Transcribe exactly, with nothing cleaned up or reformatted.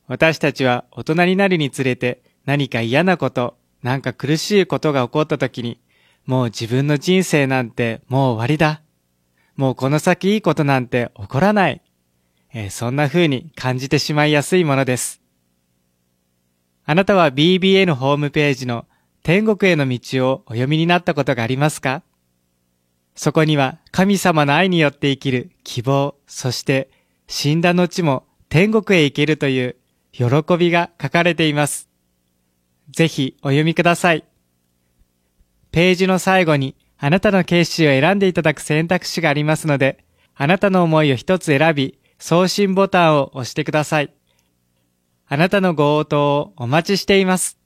私たちは大人になるにつれて何か嫌なこと、なんか苦しいことが起こった時に、もう自分の人生なんてもう終わりだ。もうこの先いいことなんて起こらない。えー、そんな風に感じてしまいやすいものです。あなたは ビービーエヌ ホームページの天国への道をお読みになったことがありますか？そこには神様の愛によって生きる希望、そして死んだ後も天国へ行けるという喜びが書かれています。ぜひお読みください。ページの最後にあなたの決心を選んでいただく選択肢がありますので、あなたの思いを一つ選び、送信ボタンを押してください。あなたのご応答をお待ちしています。